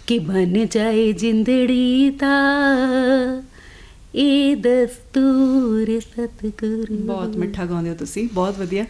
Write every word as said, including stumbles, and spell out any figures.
ਕਿ ਬਣ ਜਾਏ ਜਿੰਦੜੀ ਦਾ ਇਹ ਦਸਤੂਰ ਸਤਿਗੁਰੂ। ਬਹੁਤ ਮਿੱਠਾ ਗਾਉਂਦੇ ਹੋ ਤੁਸੀਂ, ਬਹੁਤ ਵਧੀਆ।